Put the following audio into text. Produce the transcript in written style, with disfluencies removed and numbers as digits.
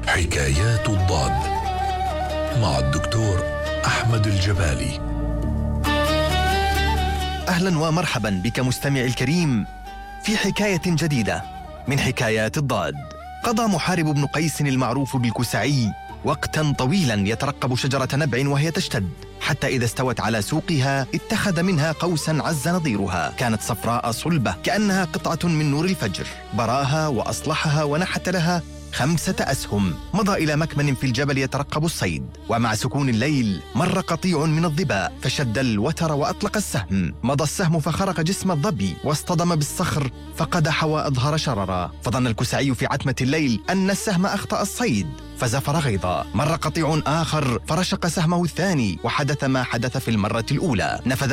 حكايات الضاد مع الدكتور أحمد الجبالي. أهلا ومرحبا بك مستمع الكريم في حكاية جديدة من حكايات الضاد. قضى محارب بن قيس المعروف بالكسعي وقتا طويلا يترقب شجرة نبع وهي تشتد، حتى إذا استوت على سوقها اتخذ منها قوسا عز نظيرها. كانت صفراء صلبة كأنها قطعة من نور الفجر. براها وأصلحها ونحت لها 5 أسهم. مضى إلى مكمن في الجبل يترقب الصيد، ومع سكون الليل مر قطيع من الظباء فشد الوتر وأطلق السهم. مضى السهم فخرق جسم الظبي واصطدم بالصخر فقدح وأظهر شررا. فظن الكسعي في عتمة الليل أن السهم أخطأ الصيد فزفر غيظا. مر قطيع آخر فرشق سهمه الثاني وحدث ما حدث في المرة الأولى. نفذ